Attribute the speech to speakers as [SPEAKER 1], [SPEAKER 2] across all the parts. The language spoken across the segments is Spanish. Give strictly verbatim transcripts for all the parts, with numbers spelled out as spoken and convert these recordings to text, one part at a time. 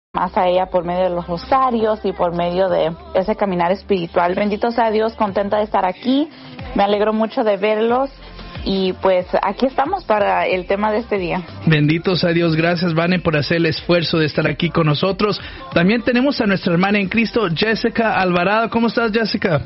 [SPEAKER 1] más a ella por medio de los rosarios y por medio de ese caminar espiritual. Bendito sea Dios, contenta de estar aquí, me alegro mucho de verlos y pues aquí estamos para el tema de este día.
[SPEAKER 2] Bendito sea Dios, gracias Vane por hacer el esfuerzo de estar aquí con nosotros. También tenemos a nuestra hermana en Cristo, Jessica Alvarado. ¿Cómo estás, Jessica?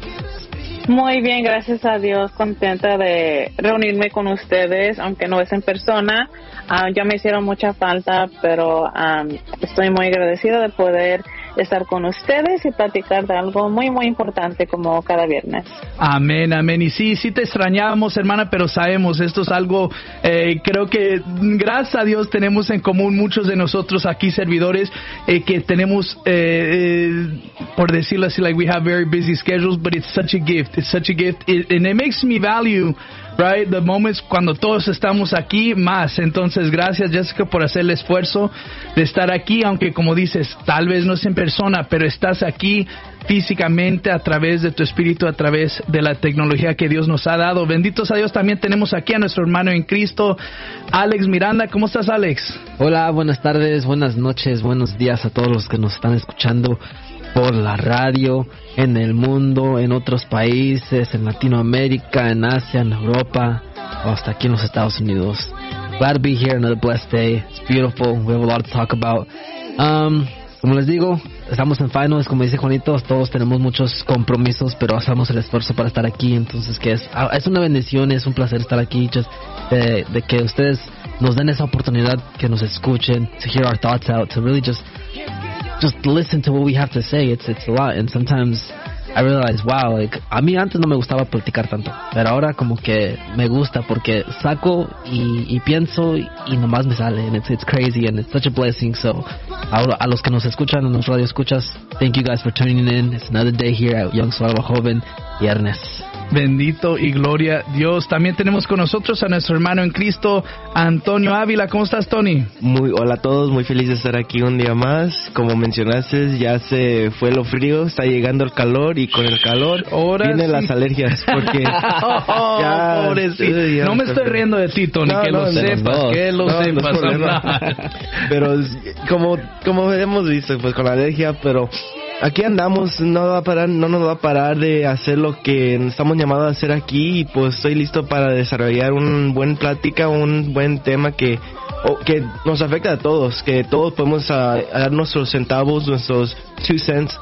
[SPEAKER 3] Muy bien, gracias a Dios, contenta de reunirme con ustedes, aunque no es en persona. Uh, ya me hicieron mucha falta, pero um, estoy muy agradecida de poder estar con ustedes y platicar de algo muy, muy importante como cada viernes.
[SPEAKER 2] Amén, amén. Y sí, sí te extrañábamos, hermana, pero sabemos, esto es algo, eh, creo que gracias a Dios tenemos en común muchos de nosotros aquí, servidores, eh, que tenemos, eh, eh, por decirlo así, like we have very busy schedules, but it's such a gift, it's such a gift, it, and it makes me value, right, the moments cuando todos estamos aquí más. Entonces, gracias, Jessica, por hacer el esfuerzo de estar aquí, aunque como dices, tal vez no es en persona, pero estás aquí físicamente a través de tu espíritu, a través de la tecnología que Dios nos ha dado. Benditos a Dios. También tenemos aquí a nuestro hermano en Cristo, Alex Miranda. ¿Cómo estás, Alex?
[SPEAKER 4] Hola, buenas tardes, buenas noches, buenos días a todos los que nos están escuchando por la radio, en el mundo, en otros países, en Latinoamérica, en Asia, en Europa, o hasta aquí en los Estados Unidos. Glad to be here, another blessed day. It's beautiful. We have a lot to talk about. Um, como les digo, estamos en finals, como dice Juanito, todos tenemos muchos compromisos, pero hacemos el esfuerzo para estar aquí. Entonces, que es, es una bendición, es un placer estar aquí, just de, de que ustedes nos den esa oportunidad, que nos escuchen, to hear our thoughts out, to really just just listen to what we have to say. It's it's a lot, and sometimes I realize, wow, like a mí antes no me gustaba platicar tanto, pero ahora como que me gusta porque saco y, y pienso y nomás me sale, and it's it's crazy and it's such a blessing. So a, a los que nos escuchan, a los radio escuchas, thank you guys for tuning in. It's another day here at Young Suave Joven Viernes.
[SPEAKER 2] Bendito y gloria a Dios. También tenemos con nosotros a nuestro hermano en Cristo, Antonio Ávila. ¿Cómo estás, Tony?
[SPEAKER 5] Muy, hola a todos, muy feliz de estar aquí un día más. Como mencionaste, ya se fue lo frío, está llegando el calor y con el calor
[SPEAKER 2] Ahora
[SPEAKER 5] vienen
[SPEAKER 2] sí.
[SPEAKER 5] las alergias. Porque
[SPEAKER 2] oh,
[SPEAKER 5] ya,
[SPEAKER 2] pobrecito.
[SPEAKER 5] ya
[SPEAKER 2] no me estoy riendo de ti, Tony,
[SPEAKER 5] no,
[SPEAKER 2] que,
[SPEAKER 5] no,
[SPEAKER 2] lo
[SPEAKER 5] no,
[SPEAKER 2] sepas,
[SPEAKER 5] no,
[SPEAKER 2] que lo
[SPEAKER 5] no,
[SPEAKER 2] sepas,
[SPEAKER 5] no
[SPEAKER 2] sepas.
[SPEAKER 5] Pero como, como hemos visto, pues con la alergia, pero aquí andamos, no va a parar, no nos va a parar de hacer lo que estamos llamados a hacer aquí, y pues estoy listo para desarrollar un buen plática, un buen tema que o, que nos afecta a todos, que todos podemos a, a dar nuestros centavos, nuestros two cents,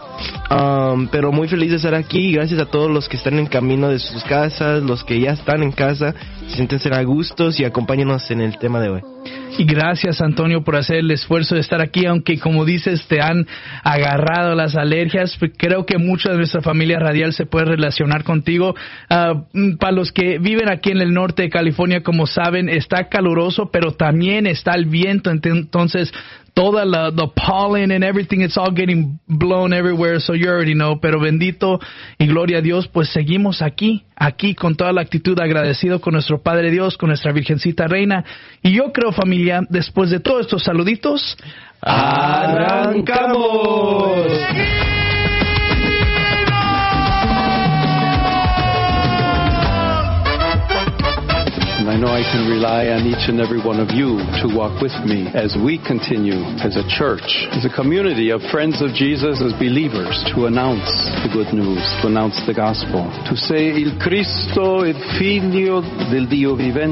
[SPEAKER 5] um, pero muy feliz de estar aquí. Gracias a todos los que están en camino de sus casas, los que ya están en casa, siéntense a gustos y acompáñenos en el tema de hoy.
[SPEAKER 2] Y gracias, Antonio, por hacer el esfuerzo de estar aquí, aunque como dices te han agarrado las alergias. Creo que mucha de nuestra familia radial se puede relacionar contigo. Uh, para los que viven aquí en el norte de California, como saben, está caluroso, pero también está el viento, entonces toda la the pollen and everything, it's all getting blown everywhere, so you already know. Pero bendito y gloria a Dios, pues seguimos aquí, aquí con toda la actitud, agradecido con nuestro Padre Dios, con nuestra Virgencita Reina. Y yo creo, familia, después de todos estos saluditos, ¡arrancamos!
[SPEAKER 6] I know I can rely on each and every one of you to walk with me as we continue as a church, as a community of friends of Jesus, as believers, to announce the good news, to announce the gospel, to say il Cristo, il Figlio del Dio vivente.